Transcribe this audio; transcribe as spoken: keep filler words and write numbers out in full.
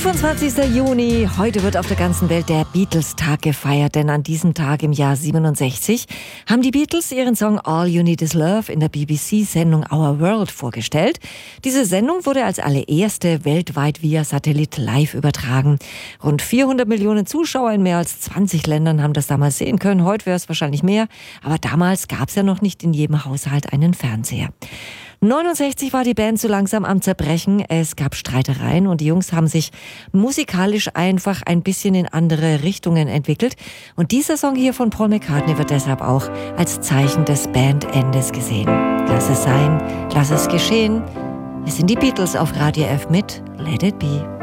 fünfundzwanzigster Juni, heute wird auf der ganzen Welt der Beatles-Tag gefeiert, denn an diesem Tag im Jahr siebenundsechzig haben die Beatles ihren Song All You Need Is Love in der B B C-Sendung Our World vorgestellt. Diese Sendung wurde als allererste weltweit via Satellit live übertragen. Rund vierhundert Millionen Zuschauer in mehr als zwanzig Ländern haben das damals sehen können. Heute wäre es wahrscheinlich mehr, aber damals gab es ja noch nicht in jedem Haushalt einen Fernseher. neunundsechzig war die Band so langsam am Zerbrechen. Es gab Streitereien und die Jungs haben sich musikalisch einfach ein bisschen in andere Richtungen entwickelt. Und dieser Song hier von Paul McCartney wird deshalb auch als Zeichen des Bandendes gesehen. Lass es sein, lass es geschehen. Es sind die Beatles auf Radio F mit Let It Be.